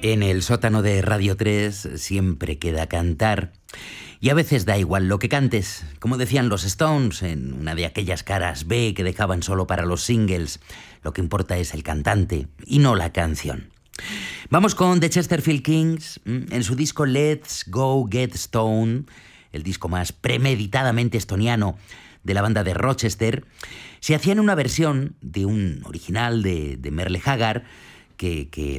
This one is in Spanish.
En el sótano de Radio 3 siempre queda cantar. Y a veces da igual lo que cantes, como decían los Stones en una de aquellas caras B que dejaban solo para los singles. Lo que importa es el cantante y no la canción. Vamos con The Chesterfield Kings en su disco Let's Go Get Stone, el disco más premeditadamente estoniano de la banda de Rochester. Se hacían una versión de un original de Merle Haggard que